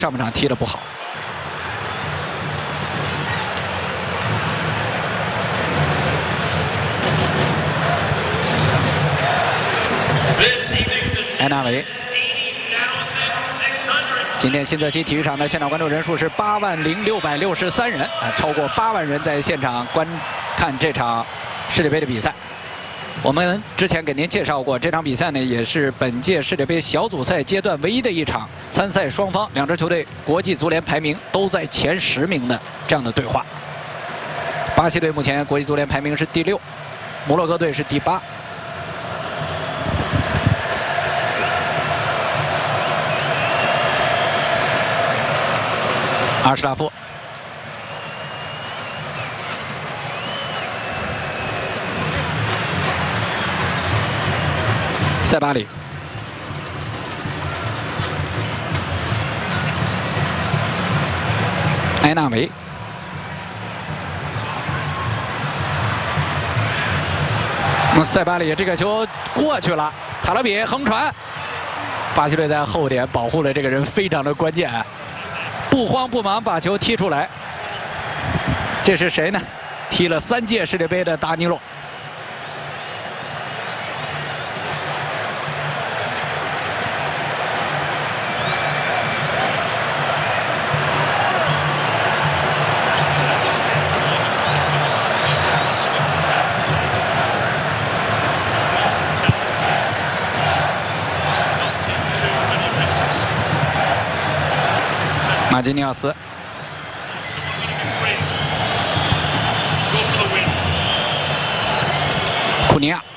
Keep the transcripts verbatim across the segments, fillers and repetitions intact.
上半场踢得不好。 埃纳维，今天新泽西体育场的现场观众人数是八万零六百六十三人啊，超过八万人在现场观看这场世界杯的比赛。我们之前给您介绍过，这场比赛呢也是本届世界杯小组赛阶段唯一的一场参赛双方两支球队国际足联排名都在前十名的这样的对话。巴西队目前国际足联排名是第六，摩洛哥队是第八。 阿什拉夫，塞巴里，埃纳维，塞巴里这个球过去了，塔勒比横传，巴西队在后点保护了这个人，非常的关键啊。 不慌不忙把球踢出来，这是谁呢？踢了三届世界杯的达尼洛。马基尼奥斯，库尼亚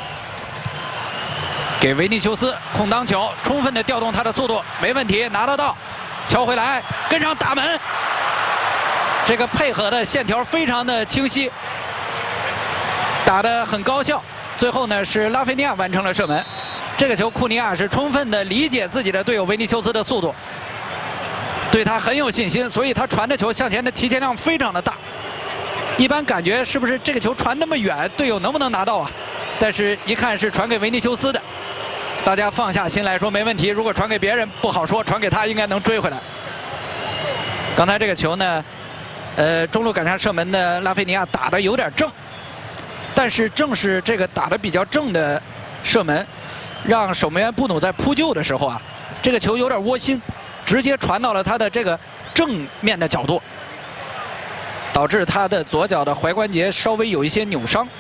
给维尼修斯空当球，充分的调动他的速度，没问题，拿得到，敲回来，跟上打门，这个配合的线条非常的清晰，打得很高效。最后呢是拉菲尼亚完成了射门，这个球库尼亚是充分的理解自己的队友维尼修斯的速度。 对他很有信心，所以他传的球向前的提前量非常的大。一般感觉是不是这个球传那么远，队友能不能拿到啊？但是一看是传给维尼修斯的，大家放下心来说没问题。如果传给别人不好说，传给他应该能追回来。刚才这个球呢，呃，中路赶上射门的拉菲尼亚打得有点正，但是正是这个打得比较正的射门，让守门员布努在扑救的时候啊，这个球有点窝心。 直接传到了他的这个正面的角度，导致他的左脚的踝关节稍微有一些扭伤。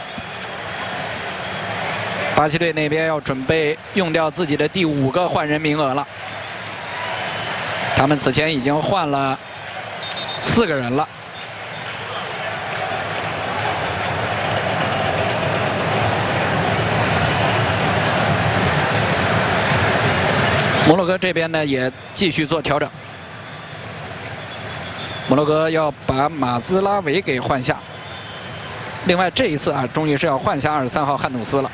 巴西队那边要准备用掉自己的第五个换人名额了，他们此前已经换了四个人了。 摩洛哥这边呢也继续做调整，摩洛哥要把马兹拉维给换下。另外这一次啊，终于是要换下二十三号汉努斯了。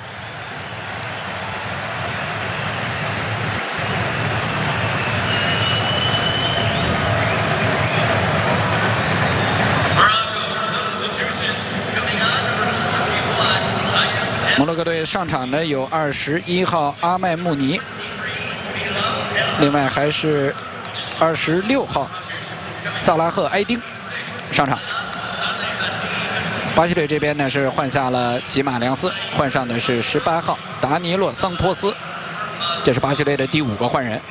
摩洛哥队上场的有二十一号阿麦穆尼。 另外还是二十六号萨拉赫埃丁上场。巴西队这边呢是换下了吉马良斯，换上的是十八号达尼洛桑托斯，这是巴西队的第五个换人。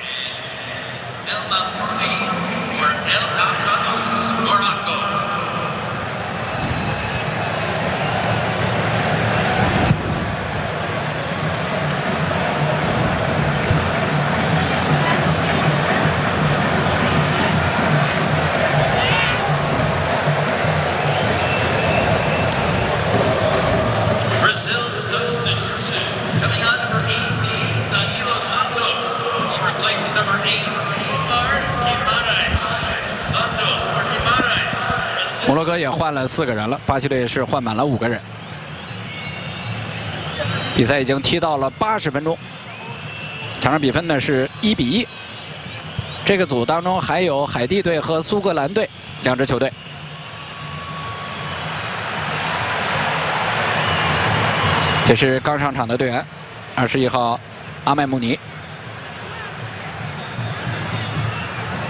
摩洛哥也换了四个人了，巴西队是换满了五个人。比赛已经踢到了八十分钟，场上比分呢是一比一。这个组当中还有海地队和苏格兰队两支球队。这是刚上场的队员，二十一号阿麦穆尼。